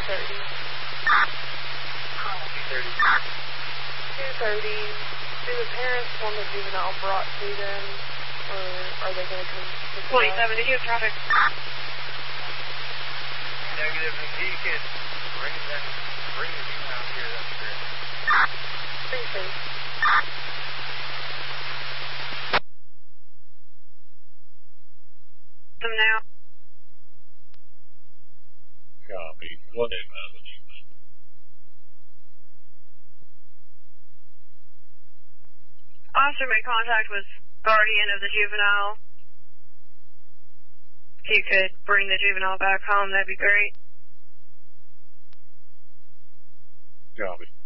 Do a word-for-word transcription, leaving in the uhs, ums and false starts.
thirty. two thirty. two thirty. Do the parents want the juvenile brought to them, or are they going to come pick them up? twenty-seven, did you have traffic? Negative. If he could bring them, bring the juvenile here, that's great. Pretty safe. Them now. Copy. One M Avenue. Officer made contact with guardian of the juvenile. If you could bring the juvenile back home, that'd be great. Copy.